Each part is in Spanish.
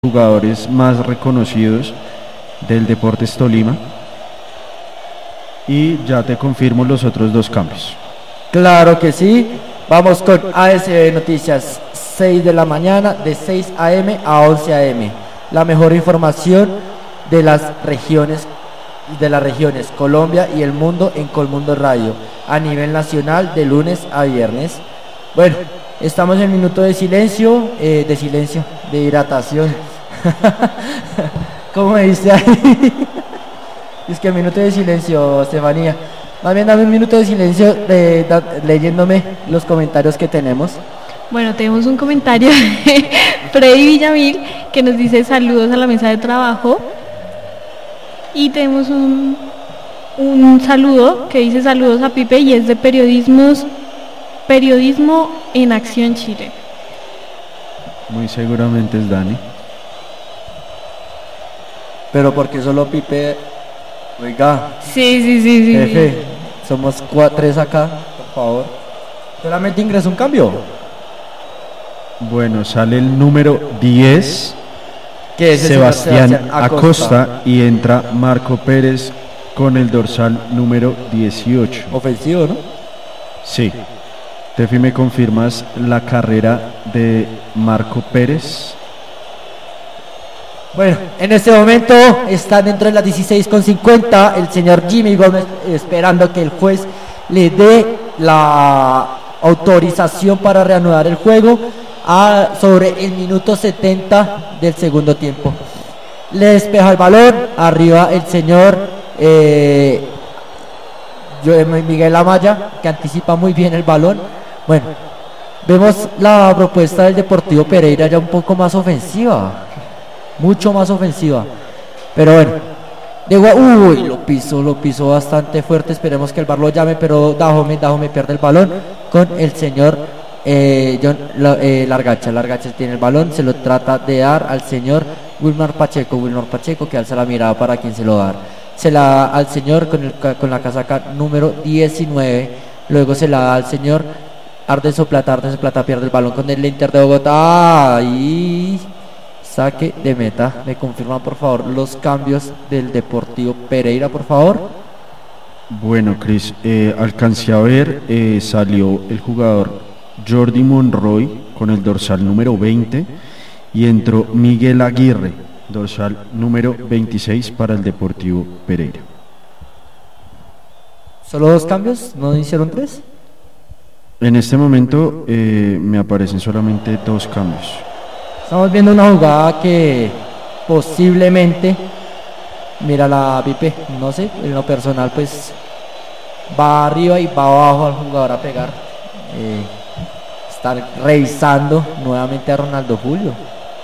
jugadores más reconocidos del Deportes Tolima. Y ya te confirmo los otros dos cambios. Claro que sí. Vamos con ASB Noticias, 6 de la mañana, de 6 a.m. a 11 a.m. La mejor información de las regiones Colombia y el mundo en Colmundo Radio, a nivel nacional, de lunes a viernes. Bueno, estamos en minuto de silencio, de hidratación. ¿Cómo me dice ahí? Es que minuto de silencio, Estefanía. Más bien dame un minuto de silencio leyéndome los comentarios que tenemos. Bueno, tenemos un comentario de Freddy Villamil que nos dice saludos a la mesa de trabajo. Y tenemos un saludo que dice saludos a Pipe y es de Periodismo en Acción Chile. Muy seguramente es Dani. Pero porque solo Pipe, oiga. Sí. Jefe, somos 3 acá, por favor. Solamente ingresó un cambio. Bueno, sale el número 10, que es Sebastián Acosta, y entra Marco Pérez con el dorsal número 18. Ofensivo, ¿no? Sí. Tefi, ¿me confirmas la carrera de Marco Pérez? Bueno, en este momento está dentro de las 16:50 el señor Jimmy Gómez esperando que el juez le dé la autorización para reanudar el juego sobre el minuto 70 del segundo tiempo. Le despeja el balón, arriba el señor Miguel Amaya, que anticipa muy bien el balón. Bueno, vemos la propuesta del Deportivo Pereira ya un poco más ofensiva, mucho más ofensiva, pero bueno, lo pisó bastante fuerte. Esperemos que el VAR lo llame, pero Dajome pierde el balón con el señor Largacha. Largacha tiene el balón, se lo trata de dar al señor Wilmar Pacheco, que alza la mirada para quien se lo da. Se la da al señor con la casaca número 19, luego se la da al señor Ardenso Plata pierde el balón con el Inter de Bogotá y saque de meta. Me confirman por favor los cambios del Deportivo Pereira, por favor. Bueno, Cris, alcancé a ver, salió el jugador Jordi Monroy con el dorsal número 20 y entró Miguel Aguirre, dorsal número 26 para el Deportivo Pereira. ¿Solo 2 cambios? ¿No hicieron 3? En este momento me aparecen solamente 2 cambios. Estamos viendo una jugada que posiblemente, mira la Pipe, no sé, en lo personal pues va arriba y va abajo al jugador a pegar. Está revisando nuevamente a Ronaldo Julio.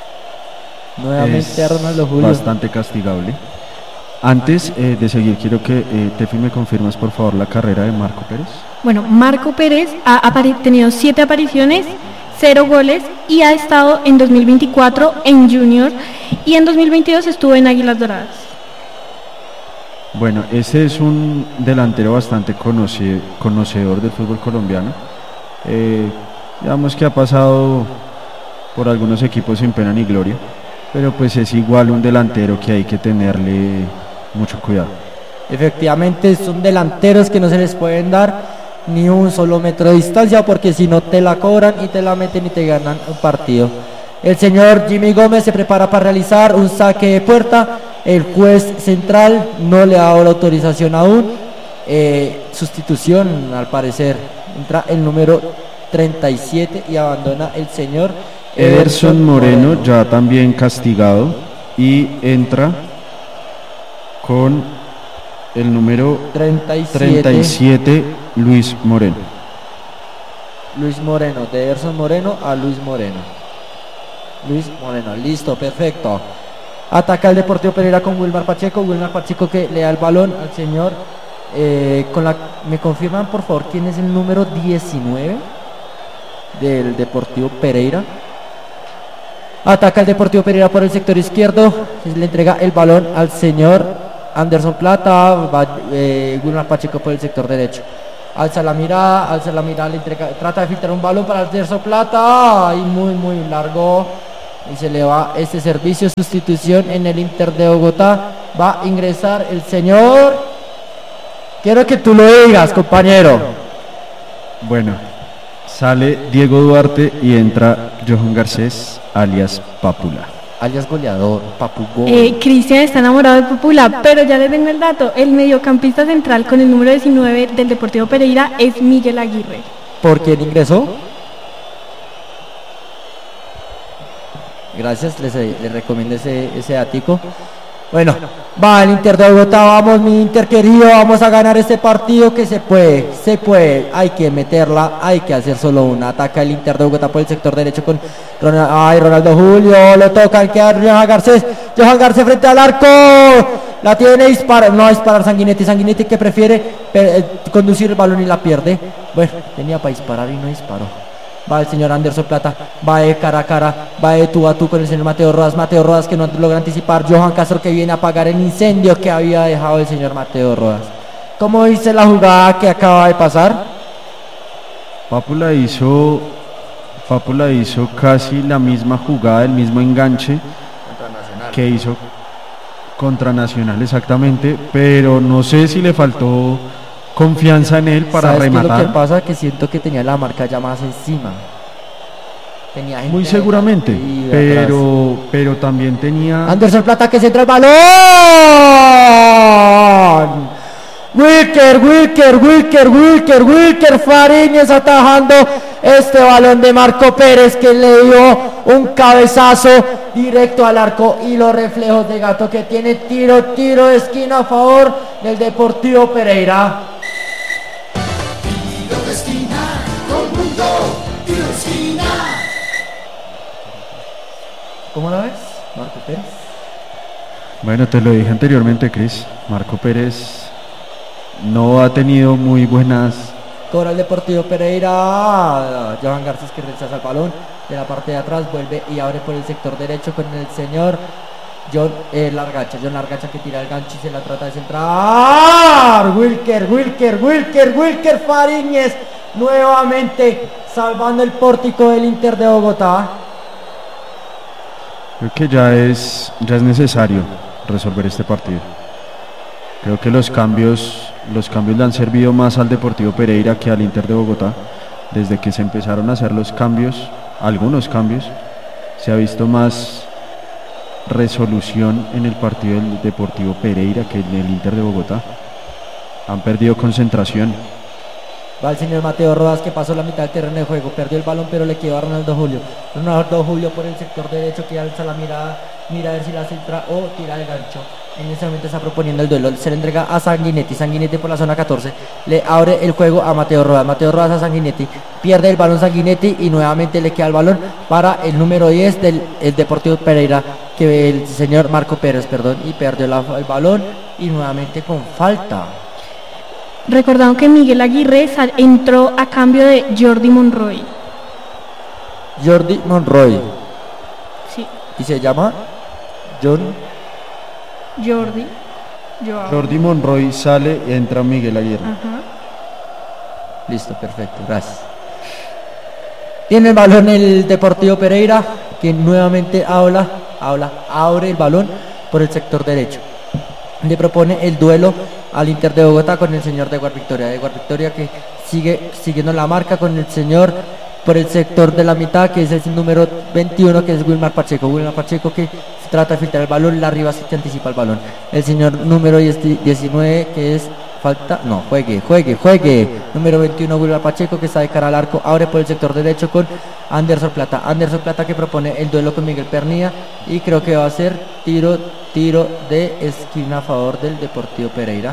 Bastante castigable. Antes de seguir, quiero que Tefi me confirmas por favor la carrera de Marco Pérez. Bueno, Marco Pérez ha tenido 7 apariciones, 0 goles y ha estado en 2024 en Junior y en 2022 estuvo en Águilas Doradas. Bueno, ese es un delantero bastante conocedor del fútbol colombiano. Digamos que ha pasado por algunos equipos sin pena ni gloria, pero pues es igual un delantero que hay que tenerle mucho cuidado. Efectivamente son delanteros que no se les pueden dar ni un solo metro de distancia, porque si no te la cobran y te la meten y te ganan un partido. El señor Jimmy Gómez se prepara para realizar un saque de puerta. El juez central no le ha dado la autorización aún. Sustitución al parecer. Entra el número 37 y abandona el señor Ederson Moreno, ya también castigado, y entra con el número 37 Luis Moreno. De Ederson Moreno a Luis Moreno, listo, perfecto. Ataca el Deportivo Pereira con Wilmar Pacheco que le da el balón al señor ¿me confirman por favor quién es el número 19 del Deportivo Pereira? Ataca el Deportivo Pereira por el sector izquierdo, le entrega el balón al señor Anderson Plata, Wilmar Pacheco por el sector derecho. Alza la mirada, le entrega, trata de filtrar un balón para Anderson Plata y muy largo y se le va este servicio, sustitución en el Inter de Bogotá. Va a ingresar el señor. Quiero que tú lo digas, compañero. Bueno, sale Diego Duarte y entra Johan Garcés, alias Papula. Alias goleador, Papu Gol. Cristian está enamorado de Popula, pero ya le tengo el dato. El mediocampista central con el número 19 del Deportivo Pereira es Miguel Aguirre. ¿Por quién ingresó? Gracias, les recomiendo ese ático. Bueno, va el Inter de Bogotá, vamos mi Inter querido, vamos a ganar este partido que se puede, hay que meterla, hay que hacer solo una. Ataca el Inter de Bogotá por el sector derecho con Ronaldo Julio, lo toca, queda Johan Garcés frente al arco, la tiene, no va a disparar Sanguinetti que prefiere conducir el balón y la pierde. Bueno, tenía para disparar y no disparó. Va el señor Anderson Plata, va de cara a cara, va de tú a tú con el señor Mateo Rodas que no logra anticipar, Johan Castro que viene a apagar el incendio que había dejado el señor Mateo Rodas. ¿Cómo dice la jugada que acaba de pasar? Papula hizo casi la misma jugada, el mismo enganche que hizo contra Nacional exactamente, pero no sé si le faltó confianza en él para rematar. ¿Sabes qué? Lo que pasa que siento que tenía la marca ya más encima. Tenía gente muy seguramente, pero también tenía Anderson Plata que centra el balón. Wilker Fariñez atajando este balón de Marco Pérez que le dio un cabezazo directo al arco y los reflejos de Gato que tiene tiro de esquina a favor del Deportivo Pereira. ¿Cómo la ves, Marco Pérez? Bueno, te lo dije anteriormente, Cris. Marco Pérez no ha tenido muy buenas. Cobra el Deportivo Pereira. Johan Garcés que rechaza el balón de la parte de atrás, vuelve y abre por el sector derecho con el señor John Largacha que tira el gancho y se la trata de centrar. Wilker Fariñez nuevamente salvando el pórtico del Inter de Bogotá. Creo que ya es necesario resolver este partido. Creo que los cambios le han servido más al Deportivo Pereira que al Inter de Bogotá. Desde que se empezaron a hacer algunos cambios, se ha visto más resolución en el partido del Deportivo Pereira que en el Inter de Bogotá. Han perdido concentración. Va el señor Mateo Rodas que pasó la mitad del terreno de juego, perdió el balón pero le quedó a Ronaldo Julio por el sector derecho que alza la mirada, mira a ver si la centra o tira el gancho. En ese momento está proponiendo el duelo, se le entrega a Sanguinetti por la zona 14, le abre el juego a Mateo Rodas a Sanguinetti, pierde el balón Sanguinetti y nuevamente le queda el balón para el número 10 del Deportivo Pereira, que el señor Marco Pérez, y perdió el balón y nuevamente con falta. Recordando que Miguel Aguirre entró a cambio de Jordi Monroy. Sí. ¿Y se llama? Jordi Monroy sale y entra Miguel Aguirre. Ajá. Listo, perfecto, gracias. Tiene el balón el Deportivo Pereira, que nuevamente abre el balón por el sector derecho. Le propone el duelo al Inter de Bogotá con el señor de Victoria que sigue siguiendo la marca con el señor por el sector de la mitad, que es el número 21, que es Wilmar Pacheco que se trata de filtrar el balón, la arriba se te anticipa el balón. El señor número 19 que es juegue. Número 21, Wilmar Pacheco, que está de cara al arco, abre por el sector derecho con Anderson Plata que propone el duelo con Miguel Pernilla y creo que va a ser tiro de esquina a favor del Deportivo Pereira.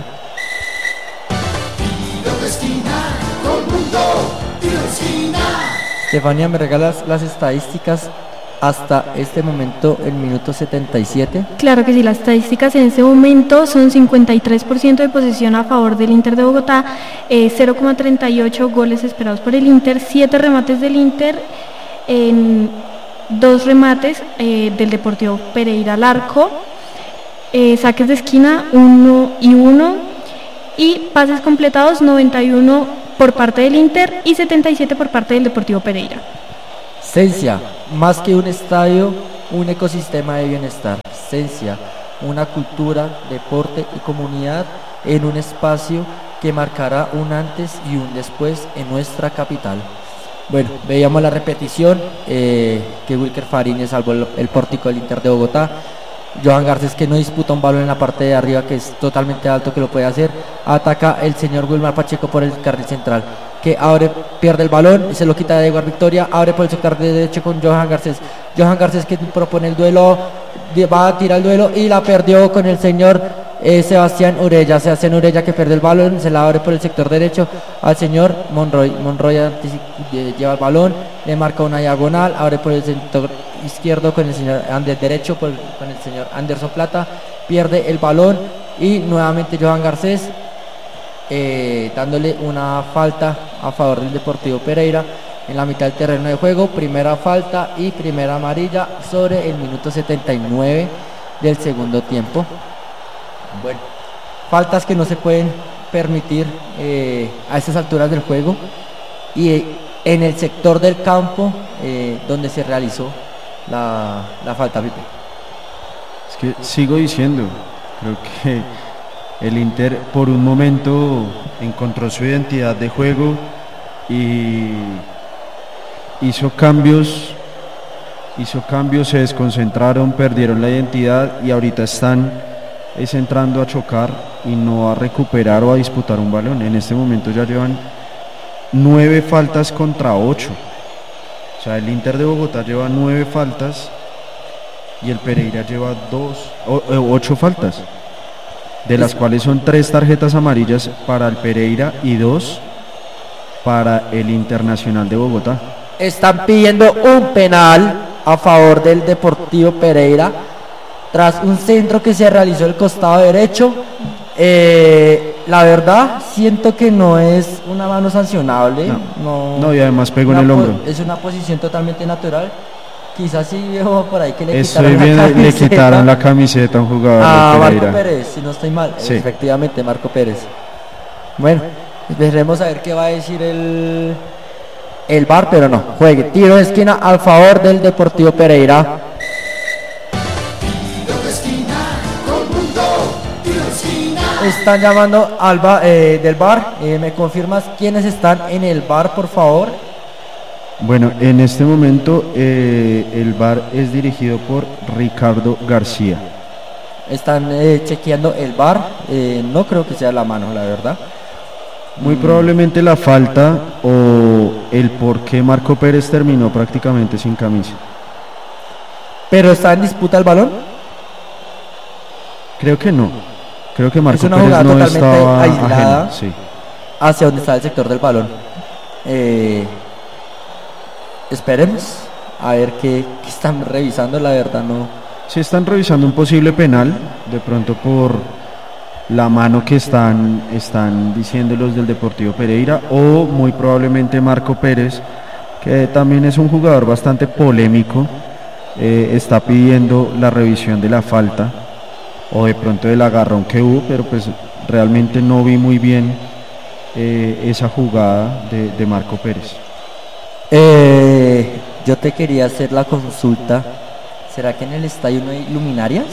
Tiro de esquina, todo el mundo, tiro de esquina. Estefanía, ¿me regalas las estadísticas hasta este momento, el minuto 77? Claro que sí, las estadísticas en este momento son 53% de posesión a favor del Inter de Bogotá, 0,38 goles esperados por el Inter, 7 remates del Inter, en 2 remates del Deportivo Pereira al arco, saques de esquina 1 y pases completados 91 por parte del Inter y 77 por parte del Deportivo Pereira. Cencia, más que un estadio, un ecosistema de bienestar, esencia, una cultura, deporte y comunidad en un espacio que marcará un antes y un después en nuestra capital. Bueno, veíamos la repetición que Wilker Fariñez salvó el pórtico del Inter de Bogotá. Johan Garcés, que no disputa un balón en la parte de arriba, que es totalmente alto, que lo puede hacer. Ataca el señor Wilmar Pacheco por el carril central, que abre, pierde el balón y se lo quita de Edward Victoria. Abre por el sector de derecho con Johan Garcés. Johan Garcés, que propone el duelo, va a tirar el duelo y la perdió con el señor Sebastián Urella. Sebastián Urella, que pierde el balón, se la abre por el sector derecho al señor Monroy. Monroy lleva el balón, le marca una diagonal, abre por el sector izquierdo con el señor derecho con el señor Anderson Plata, pierde el balón y nuevamente Johan Garcés dándole una falta a favor del Deportivo Pereira en la mitad del terreno de juego. Primera falta y primera amarilla sobre el minuto 79 del segundo tiempo. Bueno, faltas que no se pueden permitir a estas alturas del juego y en el sector del campo donde se realizó la falta, Pipe. Es que sigo diciendo, creo que el Inter por un momento encontró su identidad de juego y hizo cambios, se desconcentraron, perdieron la identidad y ahorita están entrando a chocar y no a recuperar o a disputar un balón. En este momento ya llevan 9 faltas contra 8. O sea, el Inter de Bogotá lleva 9 faltas y el Pereira lleva 8 faltas, de las cuales son 3 tarjetas amarillas para el Pereira y 2 para el Internacional de Bogotá. Están pidiendo un penal a favor del Deportivo Pereira tras un centro que se realizó del costado derecho. La verdad, siento que no es una mano sancionable. No, y además pegó en el hombro. Es una posición totalmente natural. Quizás sí veo por ahí que le quitaron la camiseta a un jugador a Marco Pérez, si no estoy mal. Sí. Efectivamente, Marco Pérez. Bueno, veremos a ver qué va a decir el VAR, pero no. Juegue, tiro de esquina a favor del Deportivo Pereira. Están llamando al del VAR. ¿Me confirmas quiénes están en el VAR, por favor? Bueno, en este momento el VAR es dirigido por Ricardo García. Están chequeando el VAR. No creo que sea la mano, la verdad. Muy probablemente la falta o el por qué Marco Pérez terminó prácticamente sin camisa. ¿Pero está en disputa el balón? Creo que no. Creo que Marco Pérez no totalmente estaba aislada ajeno, sí. Hacia donde está el sector del balón. Esperemos a ver qué están revisando, la verdad no. Sí, están revisando un posible penal, de pronto por la mano que están diciendo los del Deportivo Pereira, o muy probablemente Marco Pérez, que también es un jugador bastante polémico, está pidiendo la revisión de la falta o de pronto del agarrón que hubo, pero pues realmente no vi muy bien esa jugada de Marco Pérez. Yo te quería hacer la consulta. ¿Será que en el estadio no hay luminarias?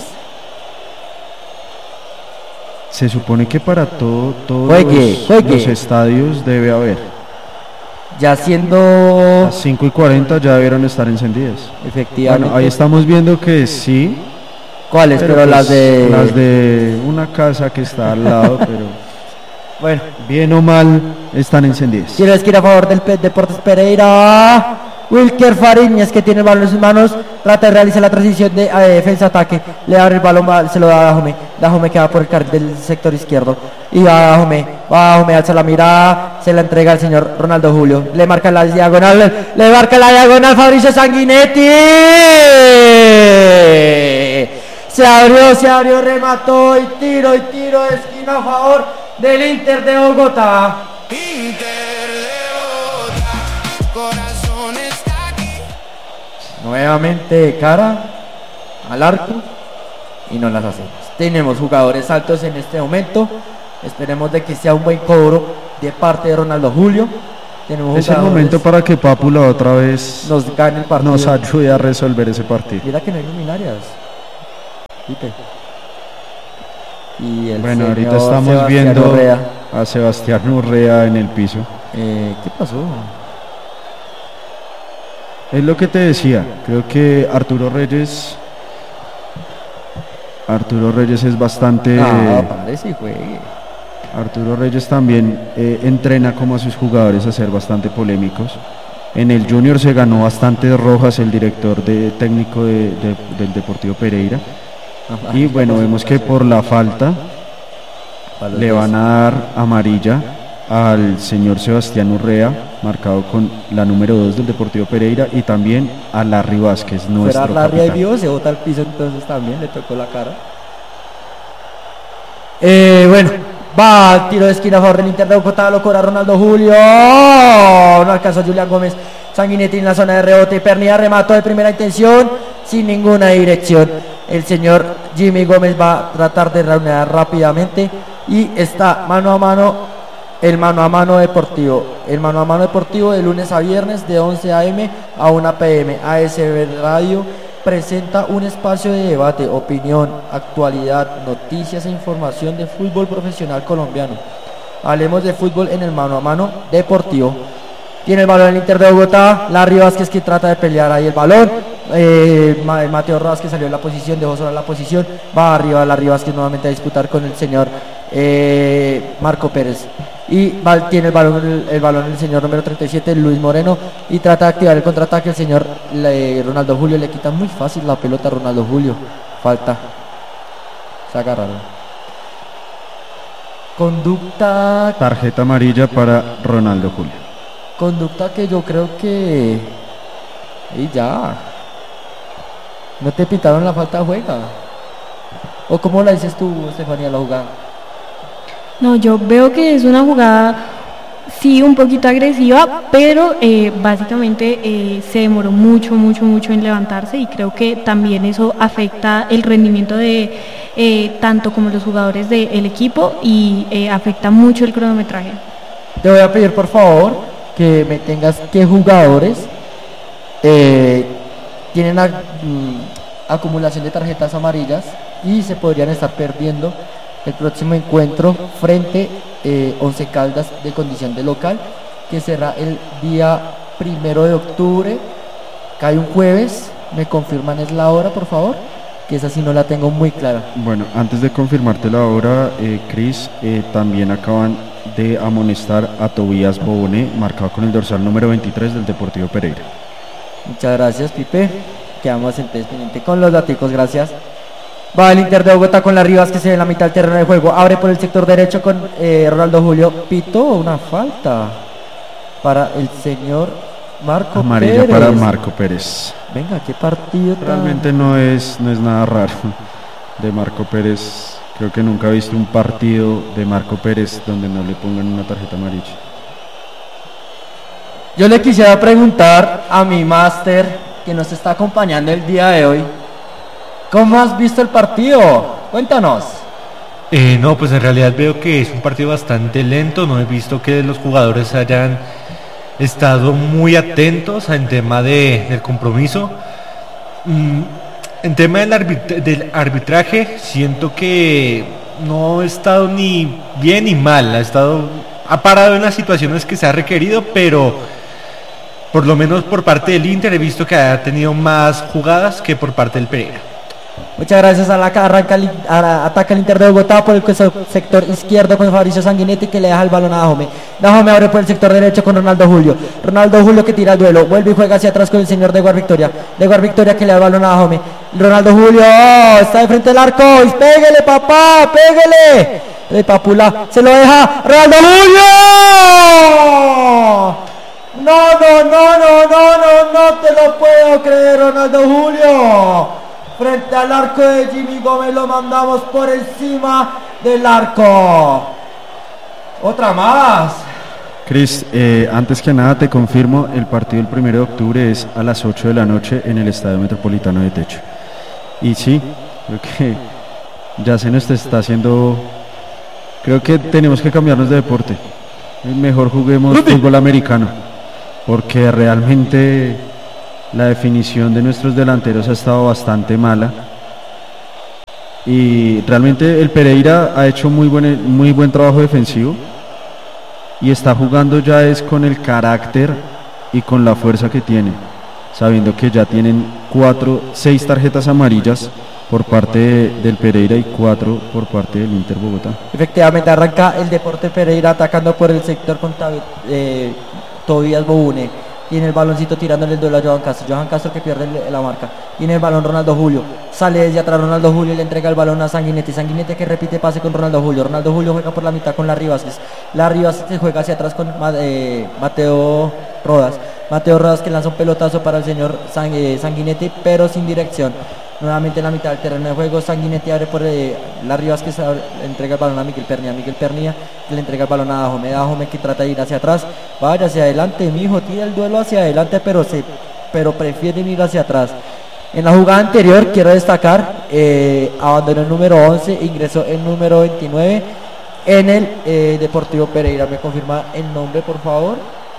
Se supone que para todos los estadios debe haber. Ya siendo a las 5:40 ya debieron estar encendidas. Efectivamente. Bueno, ahí estamos viendo que sí. ¿Cuáles? Pero pues, las de una casa que está al lado, pero bueno, bien o mal están encendidas. Tienes que ir a favor del Deportes Pereira. Wilker Fariñez, que tiene el balón en sus manos, trata de realizar la transición de defensa-ataque. Le abre el balón, se lo da a Dajome. Dajome que va por el carril del sector izquierdo. Y va Dajome, alza la mirada, se la entrega al señor Ronaldo Julio. Le marca la diagonal, Fabricio Sanguinetti. Se abrió, remató y tiro de esquina a favor del Inter de Bogotá. Nuevamente de cara al arco y no las hacemos. Tenemos jugadores altos en este momento. Esperemos de que sea un buen cobro de parte de Ronaldo Julio. Tenemos Es el jugadores, momento para que Pápula otra vez nos gane el partido. nos ayude a resolver ese partido. Mira que no hay luminarias. Pipe. Y el Bueno, ahorita señor estamos Sebastián viendo Urrea. a Sebastián Urrea en el piso. ¿Qué pasó? Es lo que te decía, creo que Arturo Reyes es bastante... Parece y juegue. Arturo Reyes también entrena como a sus jugadores a ser bastante polémicos. En el Junior se ganó bastantes rojas el director técnico del Deportivo Pereira. Y bueno, vemos que por la falta le van a dar amarilla al señor Sebastián Urrea, marcado con la número 2 del Deportivo Pereira, y también a Larry Vázquez, nuestro Fuera Larry capitán. vio, se bota al piso, entonces también le tocó la cara. Bueno, va al tiro de esquina a favor del Inter de Bogotá, lo cobra Ronaldo Julio. No alcanzó Julián Gómez. Sanguinetti en la zona de rebote. Pernilla remató de primera intención sin ninguna dirección. El señor Jimmy Gómez va a tratar de reanudar rápidamente. Y está mano a mano, el mano a mano deportivo. El mano a mano deportivo de lunes a viernes de 11 a.m. a 1 p.m. ASB Radio presenta un espacio de debate, opinión, actualidad, noticias e información de fútbol profesional colombiano. Hablemos de fútbol en el mano a mano deportivo. Tiene el balón el Inter de Bogotá, Larry Vázquez que trata de pelear ahí el balón. Mateo Vázquez salió en la posición, dejó sola la posición. Va arriba Larry Vázquez nuevamente a disputar con el señor Marco Pérez. Y tiene el balón el señor número 37, Luis Moreno, y trata de activar el contraataque. El señor Ronaldo Julio le quita muy fácil la pelota a Ronaldo Julio. Falta. Se agarraron. Conducta. Tarjeta amarilla para Ronaldo Julio. Conducta que yo creo que... Y ya. ¿No te pitaron la falta de juega? ¿O cómo la dices tú, Estefanía, la jugada? No, yo veo que es una jugada, sí, un poquito agresiva, pero básicamente se demoró mucho en levantarse, y creo que también eso afecta el rendimiento de tanto como los jugadores del equipo, y afecta mucho el cronometraje. Te voy a pedir por favor que me tengas qué jugadores tienen acumulación de tarjetas amarillas y se podrían estar perdiendo el próximo encuentro frente Once Caldas de condición de local, que será el día 1 de octubre. Cae un jueves. ¿Me confirman es la hora, por favor? Que esa sí no la tengo muy clara. Bueno, antes de confirmarte la hora, Cris, también acaban de amonestar a Tobías Boboné, marcado con el dorsal número 23 del Deportivo Pereira. Muchas gracias, Pipe. Quedamos entonces pendiente con los daticos, gracias. Va el Inter de Bogotá con Larry Vázquez en la mitad del terreno de juego. Abre por el sector derecho con Ronaldo Julio. Pitó una falta para el señor Marco Amarilla Pérez. para Marco Pérez. Venga, qué partido tan... Realmente no es nada raro de Marco Pérez. Creo que nunca he visto un partido de Marco Pérez donde no le pongan una tarjeta amarilla. Yo le quisiera preguntar a mi máster que nos está acompañando el día de hoy, ¿cómo has visto el partido? Cuéntanos. No, pues en realidad veo que es un partido bastante lento. No he visto que los jugadores hayan estado muy atentos en tema del compromiso. En tema del arbitraje, siento que no ha estado ni bien ni mal. Ha parado en las situaciones que se ha requerido, pero por lo menos por parte del Inter he visto que ha tenido más jugadas que por parte del Pereira. Muchas gracias. Ataca el Inter de Bogotá por el sector izquierdo con Fabricio Sanguinetti, que le deja el balón a Dajome. Dajome abre por el sector derecho con Ronaldo Julio. Ronaldo Julio que tira el duelo, vuelve y juega hacia atrás con el señor Deguar Victoria. Deguar Victoria que le da el balón a Dajome. Ronaldo Julio está de frente al arco. Y pégale, papá, pégale. De Papula se lo deja Ronaldo Julio. No te lo puedo creer, Ronaldo Julio. Frente al arco de Jimmy Gómez lo mandamos por encima del arco. Otra más. Cris, antes que nada te confirmo, el partido del 1 de octubre es a las 8 de la noche en el Estadio Metropolitano de Techo. Y sí, creo que ya se nos está haciendo... Creo que tenemos que cambiarnos de deporte. Mejor juguemos fútbol americano, porque realmente la definición de nuestros delanteros ha estado bastante mala. Y realmente el Pereira ha hecho muy buen trabajo defensivo y está jugando ya es con el carácter y con la fuerza que tiene, sabiendo que ya tienen 6 tarjetas amarillas por parte del Pereira y 4 por parte del Inter Bogotá. Efectivamente, arranca el Deporte Pereira atacando por el sector con Tobías Bobune. Tiene el baloncito tirándole el duelo a Johan Castro. Johan Castro que pierde la marca. Tiene el balón Ronaldo Julio. Sale desde atrás Ronaldo Julio y le entrega el balón a Sanguinetti. Sanguinetti que repite pase con Ronaldo Julio. Ronaldo Julio juega por la mitad con Larry Vázquez. Larry Vázquez juega hacia atrás con Mateo Rodas. Mateo Rodas que lanza un pelotazo para el señor Sanguinetti, pero sin dirección. Nuevamente en la mitad del terreno de juego, Sanguinetti abre por Larry Vázquez, le entrega el balón a Miguel Pernía. Miguel Pernía le entrega el balón a Dajome. Dajome que trata de ir hacia atrás. Vaya hacia adelante, mijo, tira el duelo hacia adelante, pero prefiere ir hacia atrás. En la jugada anterior, quiero destacar, abandonó el número 11, ingresó el número 29 en el Deportivo Pereira. ¿Me confirma el nombre, por favor?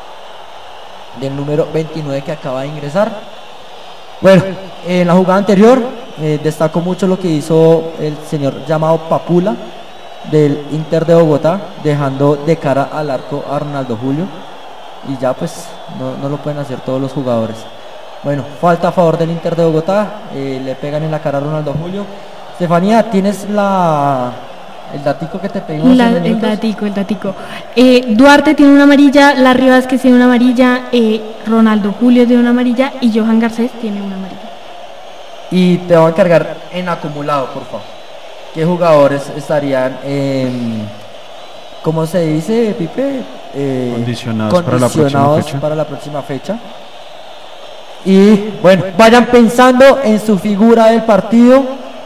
Del número 29 que acaba de ingresar. Bueno, en la jugada anterior destacó mucho lo que hizo el señor llamado Papula del Inter de Bogotá, dejando de cara al arco a Ronaldo Julio, y ya pues no lo pueden hacer todos los jugadores. Bueno, falta a favor del Inter de Bogotá, le pegan en la cara a Ronaldo Julio. Estefanía, ¿tienes el datico que te pedimos? El datico. Duarte tiene una amarilla, Larry Vázquez tiene una amarilla, Ronaldo Julio tiene una amarilla y Johan Garcés tiene una amarilla. Y te voy a encargar en acumulado, por favor. ¿Qué jugadores estarían, cómo se dice, Pipe? Condicionados para la próxima fecha. Y bueno, vayan pensando en su figura del partido.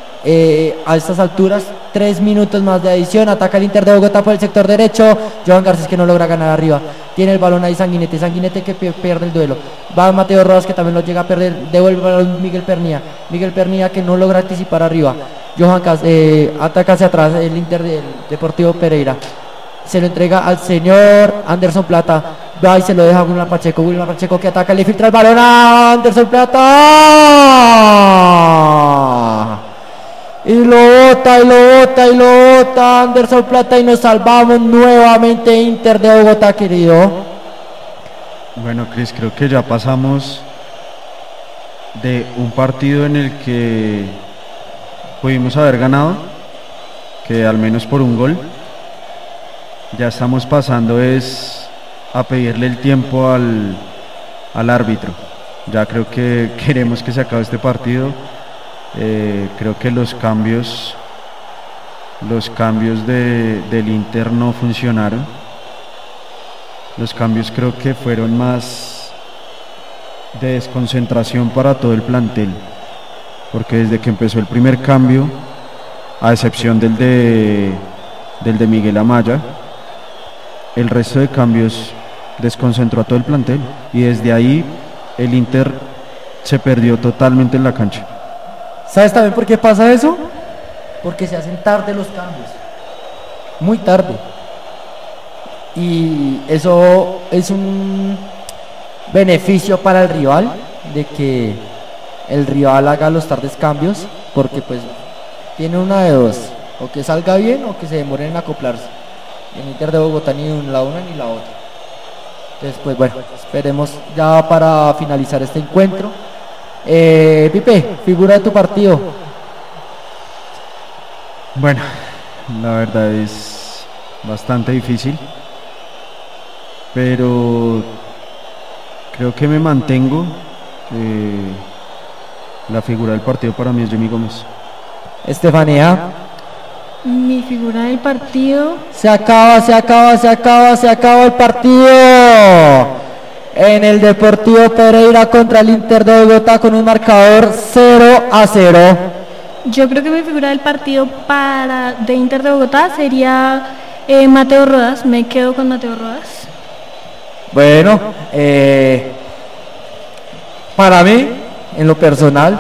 A estas alturas, 3 minutos más de adición. Ataca el Inter de Bogotá por el sector derecho. Johan Garcés que no logra ganar arriba. Tiene el balón ahí Sanguinetti. Sanguinetti que pierde el duelo. Va Mateo Rodas que también lo llega a perder. Devuelve el balón Miguel Pernía. Miguel Pernía que no logra anticipar arriba. Johan Garcés ataca hacia atrás el Inter del Deportivo Pereira. Se lo entrega al señor Anderson Plata. Va y se lo deja a Wilmar Pacheco. Wilmar Pacheco que ataca, le filtra el balón a Anderson Plata. Y lo bota Anderson Plata y nos salvamos nuevamente Inter de Bogotá, querido. Bueno, Cris, creo que ya pasamos de un partido en el que pudimos haber ganado, que al menos por un gol. Ya estamos pasando es a pedirle el tiempo al árbitro. Ya creo que queremos que se acabe este partido. Creo que los cambios del Inter no funcionaron. Los cambios creo que fueron más de desconcentración para todo el plantel, porque desde que empezó el primer cambio, a excepción del de Miguel Amaya, el resto de cambios desconcentró a todo el plantel, y desde ahí el Inter se perdió totalmente en la cancha. ¿Sabes también por qué pasa eso? Porque se hacen tarde los cambios, muy tarde, y eso es un beneficio para el rival, de que el rival haga los tardes cambios, porque pues tiene una de dos: o que salga bien o que se demoren en acoplarse. En Inter de Bogotá ni la una ni la otra. Entonces pues bueno, esperemos ya para finalizar este encuentro. Pipe, figura de tu partido. Bueno, la verdad es bastante difícil, pero creo que me mantengo. La figura del partido para mí es Jimmy Gómez. Estefanía. Mi figura del partido. Se acaba el partido en el Deportivo Pereira contra el Inter de Bogotá con un marcador 0-0. Yo creo que mi figura del partido de Inter de Bogotá sería Mateo Rodas. Me quedo con Mateo Rodas. Bueno, para mí, en lo personal,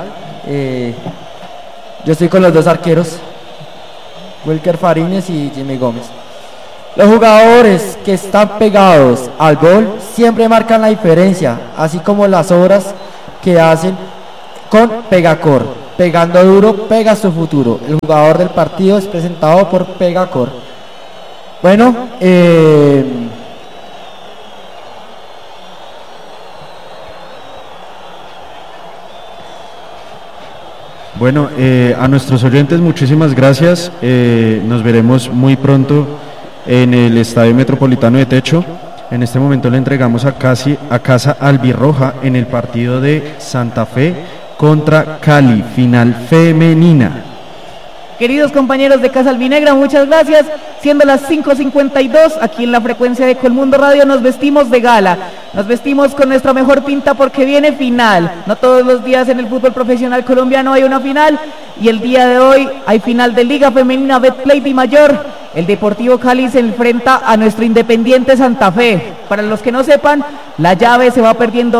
yo estoy con los dos arqueros, Wilker Fariñez y Jimmy Gómez. Los jugadores que están pegados al gol siempre marcan la diferencia, así como las obras que hacen con Pegacor. Pegando duro, pega su futuro. El jugador del partido es presentado por Pegacor. Bueno, Bueno, a nuestros oyentes muchísimas gracias. Nos veremos muy pronto en el Estadio Metropolitano de Techo. En este momento le entregamos a Casa Albirroja en el partido de Santa Fe contra Cali, final femenina. Queridos compañeros de Casa Albinegra, muchas gracias. Siendo las 5:52, aquí en la frecuencia de Colmundo Radio nos vestimos de gala. Nos vestimos con nuestra mejor pinta porque viene final. No todos los días en el fútbol profesional colombiano hay una final. Y el día de hoy hay final de Liga Femenina Betplay Di Mayor. El Deportivo Cali se enfrenta a nuestro Independiente Santa Fe. Para los que no sepan, la llave se va perdiendo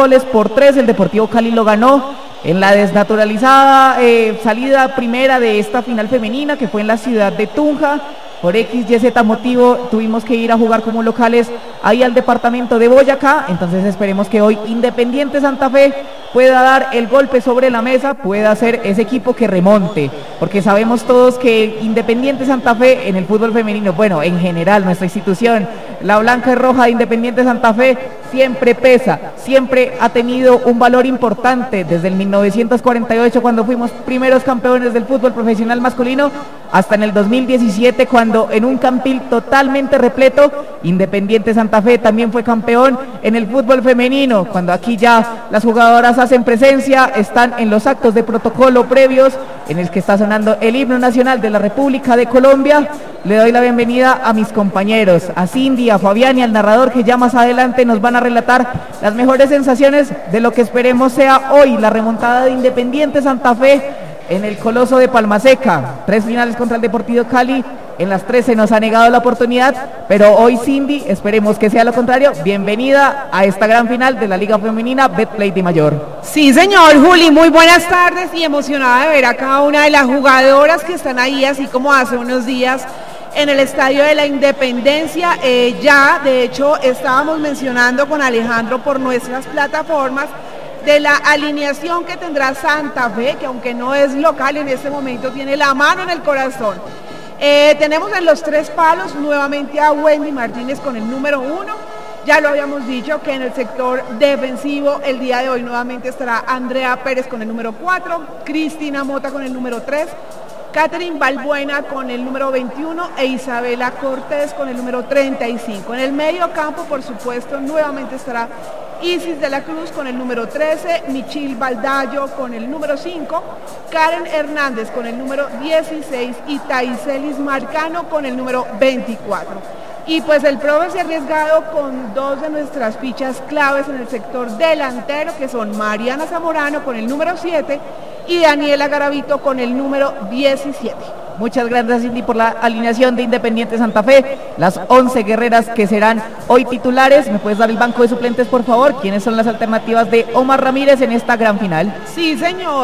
2-3. El Deportivo Cali lo ganó en la desnaturalizada salida primera de esta final femenina, que fue en la ciudad de Tunja. Por XYZ motivo tuvimos que ir a jugar como locales ahí al departamento de Boyacá. Entonces esperemos que hoy Independiente Santa Fe pueda dar el golpe sobre la mesa, pueda ser ese equipo que remonte, porque sabemos todos que Independiente Santa Fe en el fútbol femenino, bueno, en general nuestra institución, la blanca y roja de Independiente Santa Fe, siempre pesa, siempre ha tenido un valor importante desde el 1948, cuando fuimos primeros campeones del fútbol profesional masculino, hasta en el 2017, cuando en un campil totalmente repleto, Independiente Santa Fe también fue campeón en el fútbol femenino, cuando aquí ya las jugadoras hacen presencia, están en los actos de protocolo previos, en el que está sonando el himno nacional de la República de Colombia. Le doy la bienvenida a mis compañeros, a Cindy, a Fabián y al narrador, que ya más adelante nos van a relatar las mejores sensaciones de lo que esperemos sea hoy la remontada de Independiente Santa Fe en el Coloso de Palmaseca. 3 finales contra el Deportivo Cali, en las 3 se nos ha negado la oportunidad, pero hoy, Cindy, esperemos que sea lo contrario. Bienvenida a esta gran final de la Liga Femenina Betplay Di Mayor. Sí, señor Juli, muy buenas tardes y emocionada de ver a cada una de las jugadoras que están ahí, así como hace unos días en el Estadio de la Independencia. Ya, de hecho, estábamos mencionando con Alejandro por nuestras plataformas de la alineación que tendrá Santa Fe, que aunque no es local, en este momento tiene la mano en el corazón. Tenemos en los 3 palos nuevamente a Wendy Martínez con el número 1. Ya lo habíamos dicho que en el sector defensivo el día de hoy nuevamente estará Andrea Pérez con el número 4, Cristina Mota con el número 3, Catherine Balbuena con el número 21 e Isabela Cortés con el número 35. En el medio campo, por supuesto, nuevamente estará Isis de la Cruz con el número 13, Michil Baldayo con el número 5, Karen Hernández con el número 16 y Taiselis Marcano con el número 24. Y pues el profe se ha arriesgado con 2 de nuestras fichas claves en el sector delantero, que son Mariana Zamorano con el número 7 y Daniela Garavito con el número 17. Muchas gracias, Cindy, por la alineación de Independiente Santa Fe. Las 11 guerreras que serán hoy titulares. ¿Me puedes dar el banco de suplentes, por favor? ¿Quiénes son las alternativas de Omar Ramírez en esta gran final? Sí, señor.